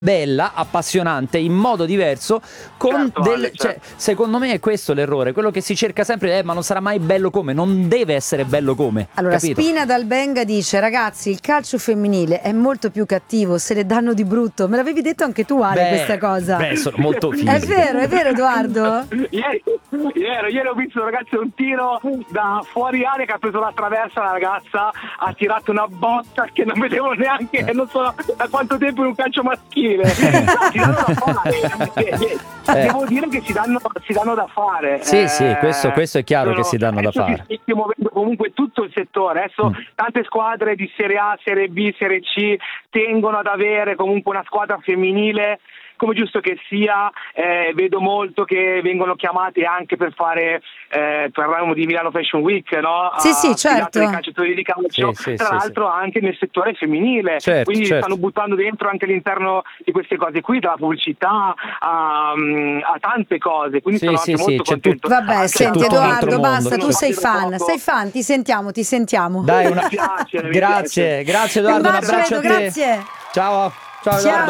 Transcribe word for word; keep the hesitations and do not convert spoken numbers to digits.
bella, appassionante, in modo diverso, con Certo, del, vale, cioè, certo. secondo me è questo l'errore, quello che si cerca sempre è ma non sarà mai bello come, non deve essere bello come, Allora, capito? Spina dal Benga dice: ragazzi, il calcio femminile è molto più cattivo, se ne danno di brutto. Me l'avevi detto anche tu, Ale, Beh, questa cosa. beh, sono molto È fisiche. vero, è vero, Edoardo? Ieri, ieri, ieri ho visto ragazzi un tiro da fuori area che ha preso la traversa, la ragazza ha tirato una botta che non vedevo neanche, Eh. non so da quanto tempo in un calcio maschile. Si danno da fare. Eh. Devo dire che si danno, si danno da fare. Sì, sì, questo- questo è chiaro che si danno da adesso fare. Si sta muovendo comunque tutto il settore. Adesso Mm. tante squadre di Serie A, Serie B, Serie C tengono ad avere comunque una squadra femminile. Come giusto che sia, eh, vedo molto che vengono chiamate anche per fare, eh, parlavamo di Milano Fashion Week, no? Sì, sì, A- affidato certo. ai calciatori di calcio, Sì, sì, tra sì, l'altro anche nel settore femminile, Certo, quindi certo. stanno buttando dentro anche all'interno di queste cose qui, dalla pubblicità a, a tante cose, quindi Sì, sono sì, anche sì, molto c'è contento. Vabbè, Anche senti tutto un altro Edoardo, mondo, basta, tu certo. sei fan, Poco. sei fan, ti sentiamo, ti sentiamo. Dai, una... Mi piace, mi grazie, piace. grazie Edoardo, Un un bacio, abbraccio Edo, a te. grazie. Ciao, ciao Ciao. Edoardo.